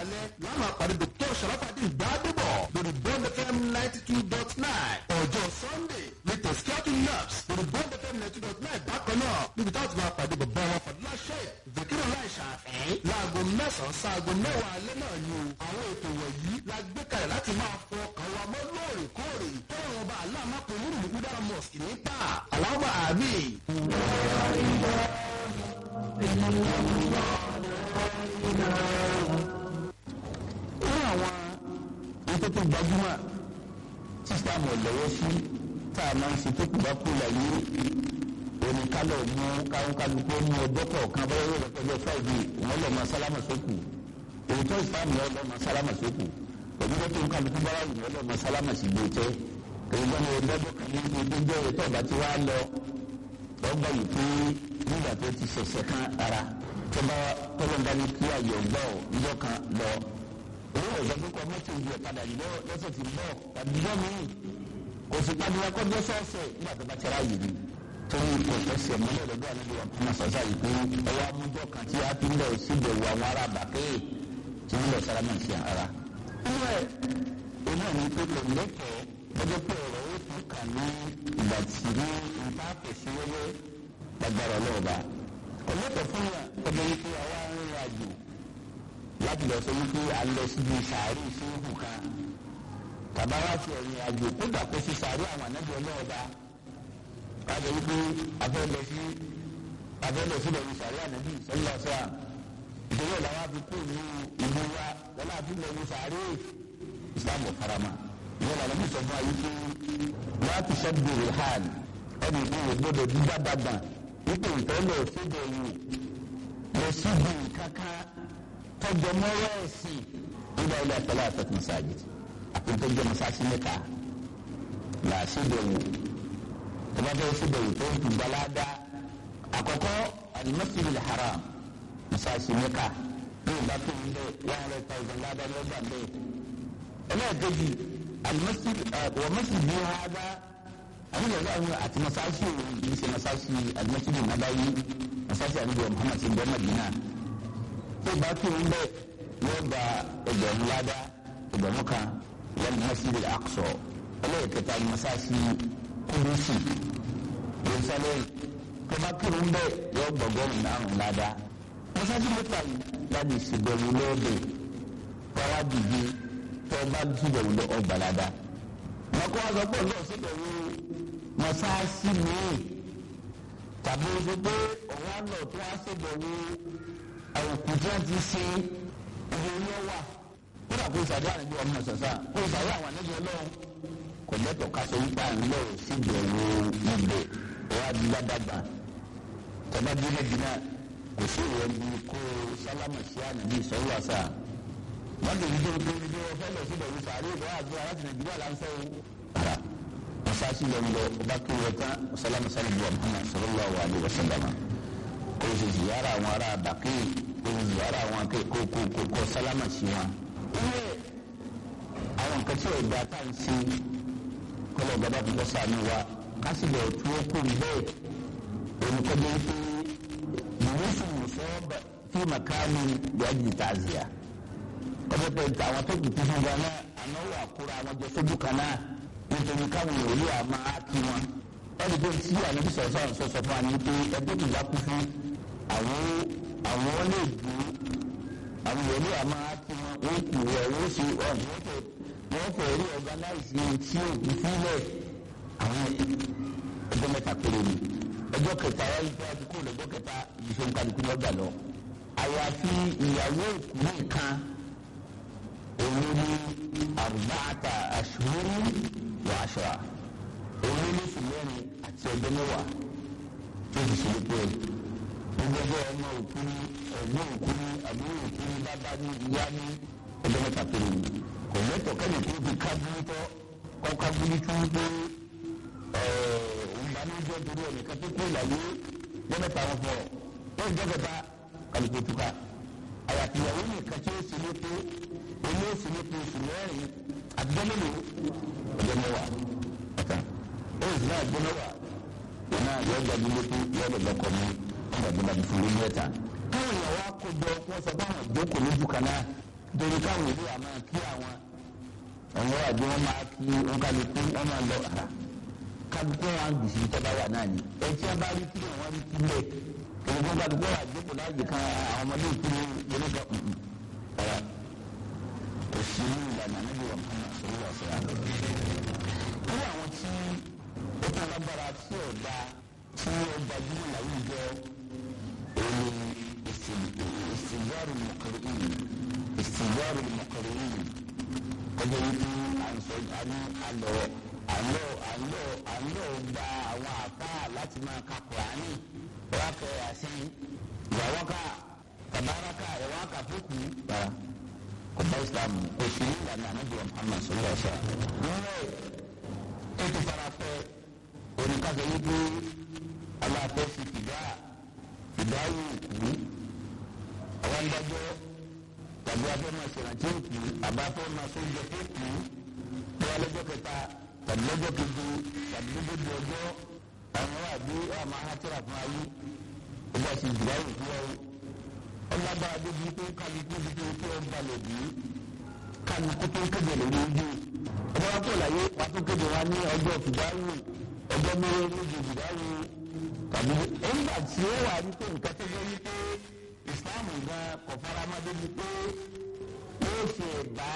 alẹ́ lánàá pàdé Dr. Sharafadeen Gbadebo lórí Bond FM 92.9 ọjọ́ Sunday ní Tẹ̀síkíátù Labs lórí Bond FM 92.9 bákan náà níbi táwọn ti máa pàdé bàbá wa Fadila Sheikh Zakirullah Shafii láago 9 sáago 10 alẹ́ náà ni o. àwọn ètò wọ̀nyí la gbé kalẹ̀ láti máa fọ ọkàn wa mọ́ lóòrèkóòrè tọ́wọ́n ọba aláàmápẹ̀ nínú ìlú mosque nípa aláwọ̀ àmì. nínú àwọn ètò tó gbajúmọ̀ tí Ìsìlámù lọ́wọ́ sí tá a máa ń ṣe tó kù bá kú láyé oníkálọ̀ mú kálukú mú ọjọ́ kọ̀ọ̀kan báyọ̀ yóò lọ́pọ̀ Friday wọ́n lọ́ọ́ máa sálámà sókù èyí tó Ìsìlámù yóò lọ́ọ́ máa sálámà sókù òbí tó ń kálukú bá wàyí wọ́n lọ́ọ́ máa sálámà sí gbé tẹ́ èyí gbọ́n ní ọjọ́ kan ní ibi jẹ́ ètò ọ̀bá tí wàá lọ lọ́gbà yìí pé nígbà tó ti ṣẹ̀ṣẹ̀ kan ara tó bá tọ́lọ́ńdá ní kí àyè ọ̀gbà ọ̀ níjọ́ kan lọ owó ìjọba mọ́tò ìlú ẹ̀ padà lọ́sẹ̀ tí ń bọ̀ tàbí jọ́ mi kò sì padà wá kọjọ́ sọ́ọ̀sẹ̀ nígbà tó bá tẹ̀ra yìí rí torí kò fẹsẹ̀ mọ́lẹ̀ lọ́dọ̀ àlejò àkọ́mọ sọ́sà yìí pé ọwọ́ amújọ́ kan tí a fi ń lọ síbẹ̀wò àwọn ará bàkẹ́ tí ń lọ sálámà sí ara. inú ẹ̀ òun náà ní pé kò lẹ́kọ̀ọ́ lọ́jọ́ pé ọ̀rọ̀ ó tún kà ní ìgbà tí ní nǹkan àpèsè wẹ́wẹ́ lágbára ọlọ́ọ̀bá. kò lẹ́kọ̀ọ́ fún yà ọjọ́ yìí pé àwa ń rìn àjò láti lọ sọ wípé a lọ síbi sàárì ìṣòwò kan tàbá wá sí ẹ̀yìn àjò kódà kó sí sàárì àwọn ànábì ọlọ́ọ̀bá kájọ wípé abẹ́lẹ̀ sí lẹ́yìn sàárì ànábì sọ́lọ́sọ́ ìdílé làwọn afikún ní ìlú wa wọn láti lẹ́yìn sàárì ìsìlámù farama ìyẹn làwọn bí sọ fún ayé pé wọ́n ti ṣẹ́gun hàn ẹni ìpínlẹ̀ gbọ́dọ̀ dídá dàgbà wípé ìtọ́lẹ̀ òṣèjọ yìí lọ síbi kankan tọjọ mọ́wọ́ ẹ̀sìn nígbà ilé àtọ́lá àtọ́tún sáàjì àpéjọ mọ́sáàsì mẹ́ta là síbẹ̀wò tó bá fẹ́ síbẹ̀wò tó ń tún gbalada àkọ́kọ́ al-Masjidil Haram mọ́sáàsì mẹ́ta ní ìgbà tó ń bẹ 100,000 ládá ní ọgbà bẹ́ẹ̀ ẹlẹ́ẹ̀kejì wa masjid ní hada àwọn ìyàwó àwọn àti mọ́sáàsì òun kì í ṣe mọ́sáàsì al-Masjid Nabawi mọ́sáàsì àdúgbò Muhammad sí bẹ́ẹ̀ Madina tó bá kí n bẹ yóò gba ẹgbẹ̀rún ládá ẹgbẹ̀rún kan wal Masjid al-Aqsa ẹlẹ́ẹ̀kẹta ni masáàsì Kudusi Jerusalem tó bá kí n bẹ yóò gbọgọ́rùn márùn ládá masáàsì mẹ́ta yìí láti ṣèbẹ̀wò lọ́ọ̀bẹ̀ wàá dìde tó bá ṣèbẹ̀wò lọ ọgbà ládá wọn kọ́ ọ̀sọ́ pọ̀ lọ́ọ̀ ṣèbẹ̀wò masáàsì mìíràn tàbí oṣù pé ọ̀wá lọ tó wá ṣèbẹ̀wò àwòkù tí wọ́n ti ṣe ibi orí ọwà kódà kó ìsàdé àrùn bí ọmọ ṣọṣà kó ìsàdé àwọn àlejò Ọlọ́run kò lẹ́tọ̀ọ́ ká sọ wípé à ń lọ síbẹ̀wò ibẹ̀ ọwọ́ adúlá dàgbà tọ́ba dúró dínà kò sí ìwọ̀n bí kó sálámà sí ànábì sọ́wọ́ àṣà wọ́n lè ní tó ní bí wọ́n fẹ́ lọ síbẹ̀wò sàárè ìwọ́ àgbẹ̀ láti Nàìjíríà láńsẹ́ ara masáàsì lọ́nlọ́ ọba kí wọ́n tán sálámà sálẹ̀ bí Muhammad sallallahu alaihi wasallam kò sì ziyara àwọn ará bàkì kò sì ziyara àwọn kò sálámà sí wọn. ilé àwọn nǹkan tí ọ̀dà tá à ń ṣe kọ́lọ̀ gbọ́dọ̀ tó kọ́ sàánú wa ká sì lọ tí ó kú bẹ́ẹ̀ olùkọ́jọ́ pé ìwúsùn mùsọ́ọ̀bà tí màkàmì yájú tààzìà kọ́jọ́ pé àwọn tó kù tuntun gan náà àná wà kóra àwọn jọ sójú kan náà nítorí káwọn òòlù àmà á kí wọn ẹni tó ń tí ànábì sọ̀sọ̀ fún wa ní pé ẹgbẹ́ tó bá kú fún àwọn lè dùn àwọn ìwọlé àmọ́ àti wọn kù rẹ̀ wọ́n ṣe wọ́n fẹ́ rí ọ̀gánáìsì tí òkú sílẹ̀ àwọn ẹgbẹ́ mẹ́ta péré ni ẹjọ́ kẹta wáyé tó wájú kó lọ́jọ́ kẹta ìṣe nkàlùkù lọ́gbà lọ. àyàfi ìyàwó òkú nìkan òun ní arba'ata ashhurin wa ashra òun ní oṣù mẹ́rin àti ọjọ́ mẹ́wàá tó ti ṣe pé gbogbo ọmọ òkú ní ẹ̀gbọ́n òkú ní àbúrò òkú ní bàbá ní ìyá ní ọjọ́ mẹ́ta péré ni kò lẹ́tọ̀ kẹ́lẹ́ tó fi kábúrú tọ́ kọ́ kábúrú tó ń pé òun bá ní jẹ́ torí ẹnìkan tó kú ìlàwé jẹ́ mẹ́ta wọn fọ́ wọ́n jẹ́ kẹta kálukú túká àyàfi ìyàwó nìkan tí ó sì ní pé olú ó sì ní pé oṣù mẹ́rin àtijọ́ mélòó ọjọ́ mẹ́wàá ọ̀tá ó sì náà ọjọ́ mẹ́wàá ìná yọ gbàdúrà lókè yọ lọ́kọ̀ mi gbàdúrà fún lórí ẹ̀ta. káwọn ìyàwó akójọ wọn sọ fún àwọn ìjókòó lójú kan náà torí káwọn ìlú àmọ́ kí àwọn ọ̀wọ́ àbí wọ́n máa kí wọn kálukú wọn máa lọ àrà kálukú wọn gbèsè tọ́ba wà náà ni ẹ tí wọ́n bá rí kí wọ́n rí kí lẹ̀ èyí fún kálukú wà jókòó láàyè kan àwọn ọmọdé ìkúrú yẹlẹ́gbẹ́ ọ̀rọ̀ kò sí ìlànà níbi wọn fún àṣírí ọ̀sẹ̀ àná. wọ́n àwọn tí ó tún lágbára tí ò da tí ó gbajúmọ̀ láwùjọ òní ìsìnjáàrù mọ̀kàrìyìn kọjá yìí àlọ́ gba àwọn àfa láti máa ka Kùránì wọ́n kẹ́ àṣírí ìyàwó ká tàbáraka ẹ̀wọ̀n àkàfẹ́kù rárá kò bá ìsìlámù kò sí ìlànà ànábì Muhammad sallallahu alaihi wasallam. wọ́n rẹ̀ ètò farapẹ́ oníkàgbé yìí pé aláàfẹ́ fi ìdáwó òkú àwọn ìdájọ́ tàbí afẹ́ máa ṣèrántí òkú àbáfẹ́ máa sóúnjẹ tó kú bí wọ́n lọ́jọ́ kẹta tàbí lọ́jọ́ keje tàbí lójoojú ọjọ́ àwọn àbí àmà hátìrà fún ayé ọjọ́ àti ìdáwó òkú wọn ọlágbára débi pé kálukú bí tó ń balẹ̀ bí kálukú tó ń kéde lórí ojú ọjọ́ wa kò láyé wàá tó kéde wa ní ọjọ́ ìdáwó ọjọ́ mẹ́rin lójú ìdáwó tàbí nígbà tí ó wà ní pé nǹkan tó jẹ́ wípé ìsìláàmù gan kò faramọ́ débi pé yóò ṣe bá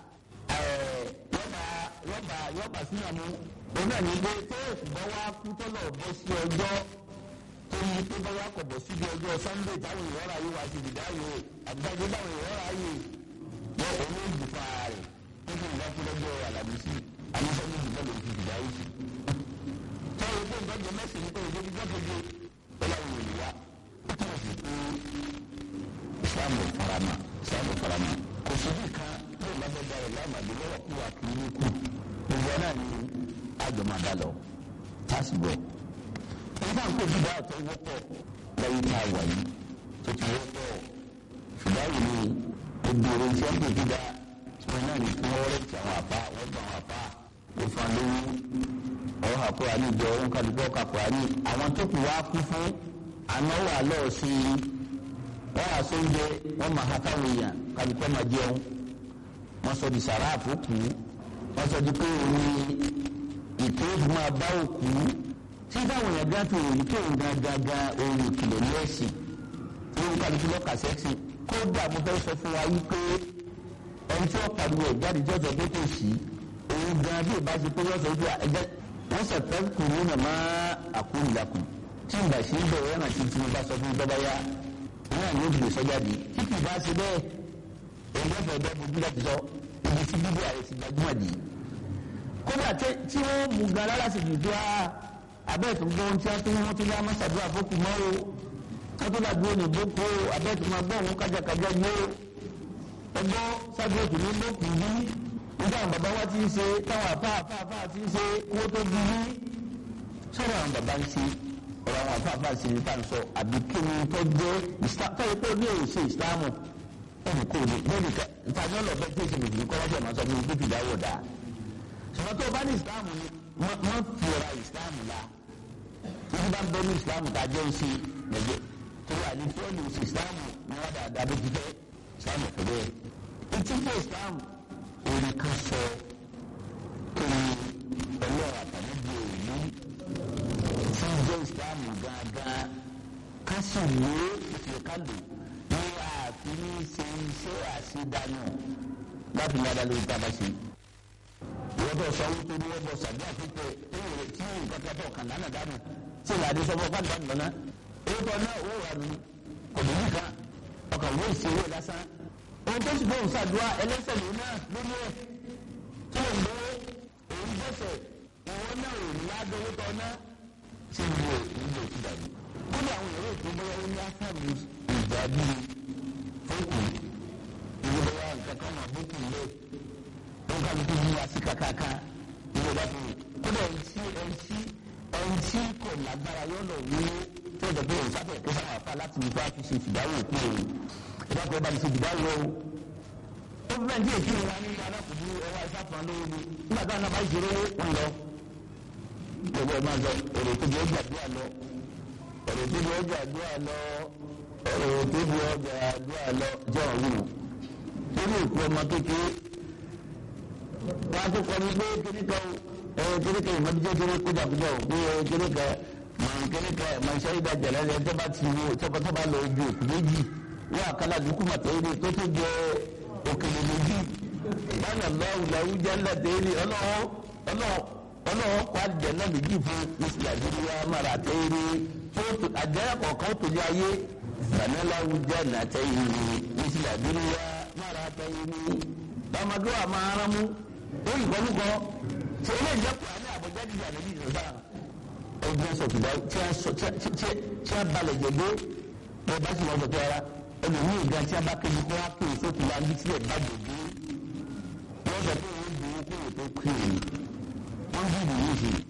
yọba sínú àmú òun náà ní pé tó ìgbọ́ wá kú tó lọ bọ́ sí ọjọ́ tó yí pé báyà kò bọ̀ síbi ọjọ́ Sunday táwọn èèyàn ráyè wá sí ìdáyò àgbájọ táwọn èèyàn ráyè wọ́n olóògùn fa rẹ̀ tó fi ìgbà tó lọ́jọ́ Àlàmísì àmúṣọ́ ní ìgbà lòun fi ìdáyò sí. tọ́wọ́ pé nǹkan jẹ mẹ́sìn ní pé ìdókòwò gbọ́dọ̀ ọlọ́run ìlú wa ó túmọ̀ sí pé Ìsìlámù farama kò síbi kan tó lágbàdá rẹ̀ lámàdé lọ́wọ́ kú wa kì í ní kú gbogbo náà ni àjọmọ̀dá lọ tásìgbọ̀. nígbà tó bí dáa tó wọ́pọ̀ lẹ́yìn tá a wà yìí tó ti wọ́pọ̀ fìdáwò ní gbogbo ohun tí wọ́n pè dídá tí wọ́n náà ní kí wọ́n rẹ̀ tí àwọn àpá wọ́n gba àwọn àpá wọ́n fa lówó ọ̀hún àkúrà ní ìjọ ohun kálukọ́ kàkúrà ní àwọn tó kù wá kú fún àná wà lọ́ọ̀ sí i wọ́n wá sóúnjẹ wọ́n máa ha táwọn èèyàn kálukọ́ máa jẹun wọ́n sọ di sàrà àfọ́kù wọ́n sọ di pé òun ní ìkéèdù máa bá òkú tí táwọn èèyàn gán tó òun tó òun gangan òun ìkìlọ̀ ní ẹ̀sìn òun kálukú lọ́kà sẹ́ksì kódà mo fẹ́ sọ fún wa yí pé ẹni tí wọ́n pariwo ẹ̀ jáde jọ́jọ́ pé kò sí òun gan bí ìbá ṣe pé lọ́sọ̀ ojú ẹgbẹ́ wọ́n sọ̀tẹ́ kù ní nàmá àkúrìlàkùn tí ìgbà sí ń bẹ̀rẹ̀ ẹ̀ràn tí mo bá sọ fún bọ́bá yá náà ní òbí sọ́jáde tí kì í bá ṣe bẹ́ẹ̀ èyí lọ́fẹ̀ẹ́ bẹ́ẹ̀ fojú láti sọ ibi tí bíbí ààrẹ ti gbajúmọ̀ dì í. kódà tí wọ́n mú gan lára sì dùn tó abẹ́ẹ̀tún gbọ́ ohun tí wọ́n tún wọ́n tún ní amásàdúrà fókù mọ́ o wọ́n tún dàgbé òní bókó abẹ́ẹ̀tún máa gbọ́ òun kájàkájà gbé o ẹgbọ́ sábẹ́ẹ̀tún ní bókù bí nígbà àwọn bàbá wa ti ń ṣe táwọn àfáàfáà ti ń ṣe owó tó bí bí sọ̀rọ̀ àwọn bàbá ń ṣe ọ̀rọ̀ àwọn àfáàfáà ṣe ní tá à ń sọ àbí kí ni tó jẹ́ tọ́yẹ pé ní èyí ṣe ìsìlámù ẹnì kò ní lórí ká ìtajà ọlọ́bẹ tí èsì nìyí kọ́ wájú àmọ́ sọ fún mi pé ìdáwọ̀ dáa ṣùgbọ́n tó o bá ní ìsìlámù ni wọ́n fi ọ̀rọ̀ ìsìlámù la wọ́n bá ń bẹ ní ìsìlámù tá a jẹ́ ń ṣe lẹ́jẹ̀ torí àní tí wọ́n lè ṣe ìsìlámù ni wọ́n dáadáa bó ti fẹ́ ìsìlámù fẹ́ bẹ́ẹ̀ etí fẹ́ ìsìlámù orí kan sọ kí ni ọlọ́run àtàlẹ́bí òní tí ń jẹ́ ìsìlámù gángan ká sì wé ìfìkàlù ní ààfin ní ṣe iṣẹ́ àṣedànù láti ní adá lórí tábà ṣe. ìwọ́n tó sọ wípé ní wọ́n bọ̀ sàbí àfikẹ́ èrè tí nǹkan kẹfọ́ kan lánàá dànù tí ìlànà ìsọfọ́ pàdé dànù lọ́nà orúkọ náà ó wà nù kò ní nìkan ọkàn wọ́n ìṣeré lásán. ohun tó sì bóun ṣàdúrà ẹlẹ́sẹ̀ lòun náà lórí ẹ̀ tí òun lówó òun gbèsè ìwọ́n náà ò ní ládówó tọ́ náà tí ìlú ìlú ti dàbí. kódà àwọn èrò tó bọ́yá ó ní áfáàmù ìjà bíi fóòkù ìlú bọ́yá nǹkan kan máa bókù lé ó ká ló tó bí wá sí kàkàkà ìlú bá fún mi. kódà ẹni tí kò lágbára yóò lọ wí tó dẹ̀ pé òun sáfẹ̀ kó sáwọn àfa láti ní fún àfiṣe ìdáwó òkú òun ìdáwó bá ti ṣe ìdáwó òun. ó fi bẹ́ẹ̀ ní èkí ìwà ní alákòókò ọwọ́ ìsáfàn lórí mi nígbà táwọn náà bá ìṣòro wọn lọ. gbogbo ẹ̀ máa sọ èrè tó di ọjà àdúrà lọ èrè tó di ọjà àdúrà lọ èrè tó di ọjà àdúrà lọ jẹ́ ọ̀hún wù. lórí òkú ọmọ kékeré wọ́n á tó kọ́ ní pé kíníkan ìmọ̀bíjẹ́ kéré kójàkójà ò pé kíníkan mọ̀ iṣẹ́ ìdájà lẹ́yìn tó bá ti wo tó bá lọ ojú òkú méjì wọ́n àkàlà dúkú màtẹ́rẹ́ tó tó jẹ òkèlè méjì báyọ̀ lọ́wọ́ jẹ́ ńlẹ́tẹ̀ẹ́rẹ́ ọlọ́wọ́ kọ́ àjẹ́ náà méjì fún ìsìlàdúrà mara tẹ́rẹ́ tó àjẹ́ kọ̀ọ̀kan tó jẹ́ ayé bàmẹ́láwù jẹ́ nàtẹ́rẹ́ ìsìlàdúrà mara tẹ́rẹ́ bàmàdó àmàràmú ó ìkọlùkọ ṣe ilé ìjẹ́pọ̀ àní àbọ̀jáde ìjà lẹ́yìn ìjọba ẹgbẹ́ sọ̀tùbá tí a balẹ̀ jẹ̀gbẹ́ ẹ bá sì lọ sọ̀tù ara ẹlòmíì ìgbà tí a bá kéde kó wá kéwì sókè wá ní sílẹ̀ bá jẹ̀gbẹ́ wọ́n sọ pé wọ́n gbowó kówó tó kéwì wọ́n bí ìlú yìí ṣe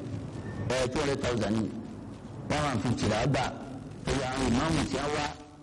200,000 ní 150 rà gbà ẹ̀yà àwọn ìmáàmù tí a wá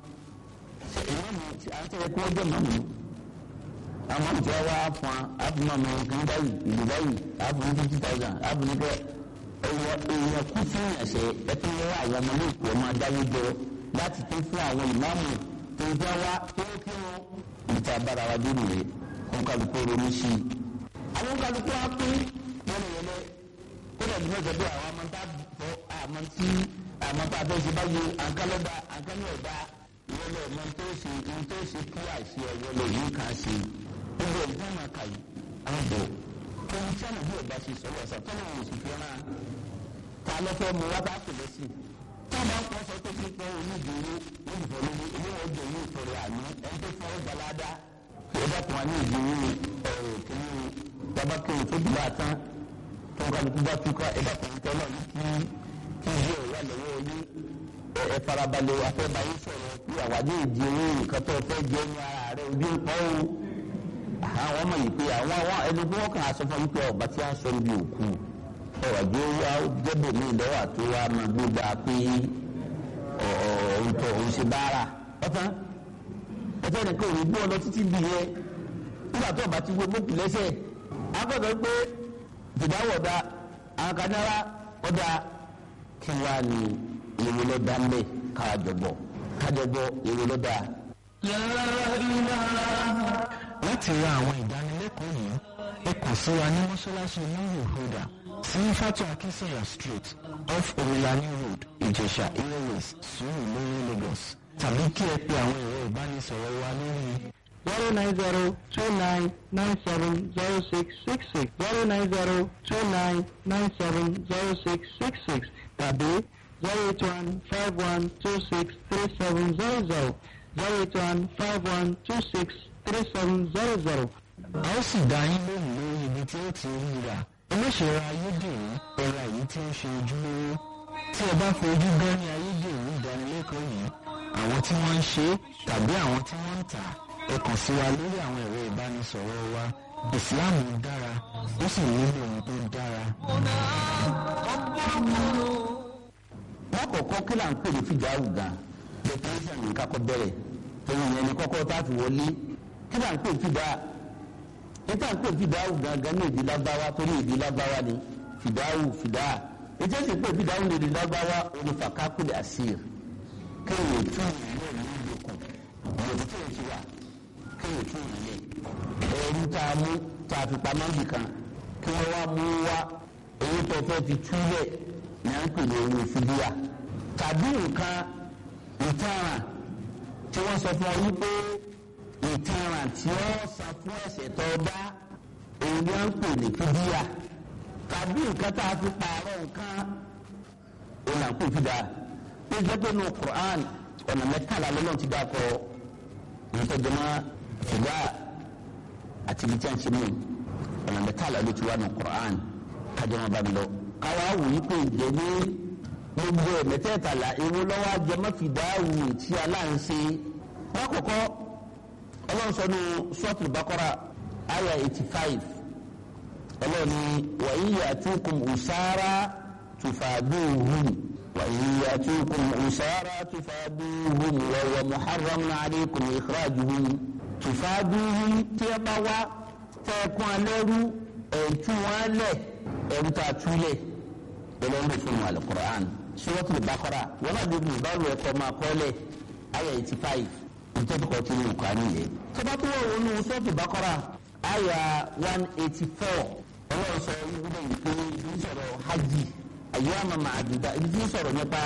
ìmáàmù tí a ń tẹ̀lé kó ọjọ́ ìmáàmù àwọn ìjọ wa fún abúmọ̀mọ́ nǹkan báyìí ìlú báyìí abúlé 50,000 abúlé kẹ èèyàn kú fún ẹ̀ṣẹ̀ ẹtí wọ́n àwọn ọmọ ní ìkú ọmọ adáwó jọ láti tó fún àwọn ìmáàmù tó jẹ́ wá tó kí wọ́n ìta bára wa dé nìyẹn kó kálukú ronú sí i. àwọn kálukú wa pín yẹlẹyẹlẹ kó dàbí wọ́n sọ pé àwọn amọ̀ntà fọ́ àmọ̀ntà fẹ́ ṣe báyìí àǹkálọ́dà àǹkálọ́dà ìwọlé ọmọ tó ṣe kí àṣẹ ọwọlé yìí kà á ṣe gbogbo ìdá máa kà yìí àbọ̀ tó ń tí ànàbí ọba ṣe sọ̀rọ̀ ọ̀sán tó náà wọ́n sì fi rán ta ló fẹ́ mu wá bá kò lẹ́sìn tó máa ń kọ́ sọ pé kí pé onídìrí olùfọ̀ lórí ilé ọjọ́ ní ìfọ̀rọ̀ àná ẹni tó fọwọ́ gbalada ẹ̀dá kan wá ní ìdíwọ́ kìíní bàbá kiri tó dùn àtàn tó ń kálukú bá túká ẹ̀dá kan tó náà ní kí ìdí ọ̀rọ̀ lọ́wọ́ orí ẹ farabalẹ̀ afẹ́báyé sọ̀rọ̀ pé àwájú ìdí owó nǹkan tó fẹ́ jẹ́ ní ara rẹ̀ ojú ń pọ́ o àwọn ọmọ yìí pé àwọn ẹni tí wọ́n kàn á sọ fún yín pé ọba tí a sọ níbi òkú ọ̀wájú wa jẹ́bù mí lọ́wọ́ àti wa máa gbégbá pé òun ṣe bára ọ̀tán nìkan òun gbé ọlọ títí bì yẹ nígbà tó ọba ti gbé mọ́tò lẹ́sẹ̀ akọ̀tọ̀ pé ìdáwọ̀dà àwọn kanára ọ̀dà kí wàá ní èrò lọ́dà ńbẹ kájọbọ èrò lọ́dà. láti ra àwọn ìdánilẹ́kọ̀ọ́ yìí ẹ kàn sí wa ní mọ́ṣáláṣí Nuru Huda sí Fatu Akinsanya Street off Omilani Road Ìjẹ̀ṣà Airways Surulere Lagos tàbí kí ẹ pe àwọn ẹ̀rọ ìbánisọ̀rọ̀ wa lórí 09029970666 09029970666 tàbí 08151263700 08151263700. a ó sì dá yín lóhùn lórí ibi tí ó ti rí rà olóṣèré ayédèrú ẹ̀rọ èyí tí ó ṣe ojúlówó tí ẹ bá fojú gan ní ayédèrú ìdánilẹ́kọ̀ọ́ yìí àwọn tí wọ́n ń ṣe tàbí àwọn tí wọ́n ń tà ẹ kàn sí wa lórí àwọn ẹ̀rọ ìbánisọ̀rọ̀ wa ìsìláàmù dára ó sì nílò ohun tó dára. lákòókò kí là ń pè ní fìjà àwùgá definition ní kakọ bẹ̀rẹ̀ torí ìyẹn ní kọ́kọ́ tá a fi wọlé kí là ń pè fìjà níta ń pè fìjà àwùgá gan ní èdè lágbáwá torí èdè lágbáwá ni fìjà àwù fìjà ètò ìsìn pé fìjà àwù ní èdè lágbáwá òní fàkákùlẹ̀ àṣìr kéèyàn tún ìlú ní ìlòkùn ìlòkùn tó ń ti wà kéèyàn tún ìlú ẹrú tá a mú tá a fi pamọ́ nìkan kí wọ́n wá mú wá owó tó fẹ́ fi túlẹ̀ ní à ń pè ní owó fìdíà tàbí nǹkan ìtanràn tí wọ́n sọ fún ọ wípé ìtanràn tí wọ́n san fún ẹ̀ṣẹ̀ tó dá òun ni à ń pè ní fìdíà tàbí nǹkan tá a fi pààrọ̀ nǹkan òun là ń pè fìdíà ní ìjọba inú Quran ọ̀nà mẹ́tàlá lọ́lọ́run ti dákọ̀ ìtọ́jọ́mọ́ fìdíà àti ibi tí a ń ṣe mú ọ̀nà mẹ́tàlá ló ti wá ní Quran kájọ́mọ́ bá mi lọ káwá wù yí pé ìjẹ́ ní gbogbo mẹ́tẹ̀ẹ̀tàlá ewu lọ́wọ́ ajẹmọ́fìdáwù tí aláǹṣe lákòókò ọlọ́run sọ ní Suratul Baqara àyà 85 ọlọ́run ní wa in ya'tukum usara tufaduhum wa in ya'tukum usara tufaduhum wa huwa muharramun alaykum ikhrajuhum tufaduhum tí ẹ bá wá tẹ̀kún alẹ́rú ẹ̀tú wọn lẹ̀ ẹ̀rú tá a túlẹ̀ ọlọ́run fún wa al-Qur'an Suratul Baqara wọn náà dé ní ìbáwò ẹ̀kọ́ máa kọ́lẹ̀ ayé 85 nítorí kọ́ tí ní nǹkan nìyẹn. tọ́ba tó wọ̀ wọnú sọ́ọ̀tù Baqara àyà 184 ọlọ́run sọ ibùdó ìpè ìsọ̀rọ̀ hajj ayyama ma'dudat ibi sọ̀rọ̀ nípa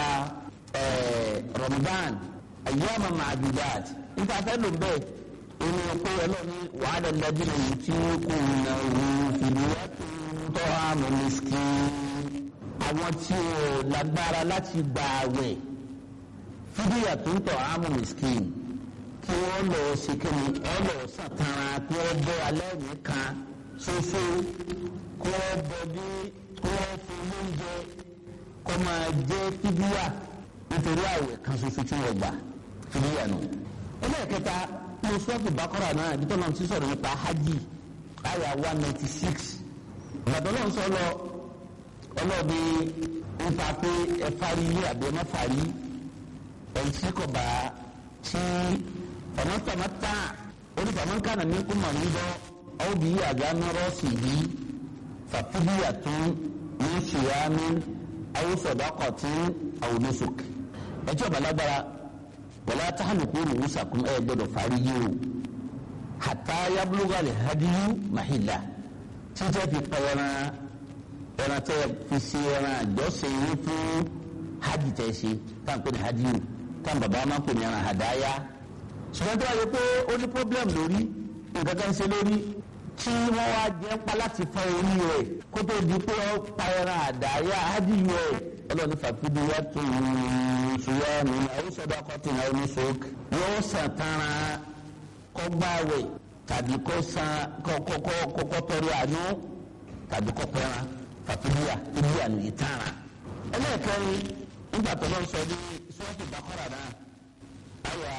Ramadan ayyama ma'dudat nípa fẹ́ lò bẹ́ẹ̀ ẹni pé ọlọ́run wa'ala alladhina yutiqunahu fidyatun ta'amu miskin àwọn tí ó lágbára láti gba àwẹ̀ fidyatun ta'amu miskin kí wọ́n lọ ṣe kéde wọ́n lọ sàtara kí wọ́n bọ́ alẹ́ nìkan ṣoṣo kí wọ́n bọ́dé kí wọ́n fún oúnjẹ kó máa jẹ́ fídíà nítorí àwẹ̀ kan ṣoṣo tí wọ́n gbà fídíà nù. ẹlẹ́ẹ̀kẹta ní sọ́ọ̀tù Baqara náà ibi tó náà ti sọ̀rọ̀ nípa hajj àyà 196 ìgbàdàn náà sọ lọ ọlọ́ọ̀bí nípa pé ẹ fárí àbí ẹ má fárí ẹ̀yìn tí kò bá tí ọmọtàmọtà onífàmọ́nkànnà ní kúmọ̀ níbọ̀ ọ́ bí àgbàmọ́rọ́ sì bí fàfúdíyàtún ní ṣìyàmí awúsọ̀dọ́kọ̀tún àwùmọ́sọ̀kì. ẹjọ́ balagbara wọlé atahàlùkù rùwúsàkùn ẹ̀ gbọ́dọ̀ fárí yìí o hàtà yablugali hadiyu mahila títẹ́ fi pẹ̀lẹ́rán ẹran tẹ́ fi ṣe ẹran àjọṣe yìí fún hajj tẹ́ ṣe táǹpẹ́ ní hadiyu táǹ bàbá máa ń pè ní ẹran àdáyá. ṣùgbọ́n tí wọ́n yẹ pé ó ní problem lórí nǹkan kan ṣe lórí tí wọ́n wá jẹ́ pa láti fọ orí rẹ̀ kó tó di pé ó pa ẹran àdáyá hadiyu rẹ̀ ọlọ́ni fàkúndé wá tó ṣùgbọ́n àmì àwùsọ̀dọ̀ akọ́tì náà ní sọ́ọ̀kì yóò sàn tánra kọ́gbàwẹ̀ tàbí kó san kọ́kọ́ tọrọ àánú tàbí kọ́ pẹ́ran fàkúndíà ibi àná yìí tánra. ẹlẹ́ẹ̀kẹrin nígbà tó lọ́n sọ ní sọ́ọ̀tì Baqara náà àyà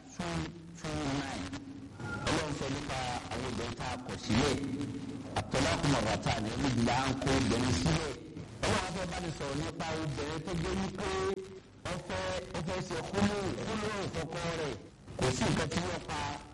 229 ọlọ́run sọ nípa àwọn obìnrin tá a kọ̀ sílẹ̀ àtọ́lákùnmọ̀ bàtà ní ẹ̀mẹ́jìlá ń kó obìnrin sílẹ̀ ọlọ́run fẹ́ bá ní sọ̀rọ̀ nípa obìnrin tó gbé wípé ó fẹ́ ṣe kúlò ìfọkọ rẹ̀ kò sí nǹkan tí wọ́n pa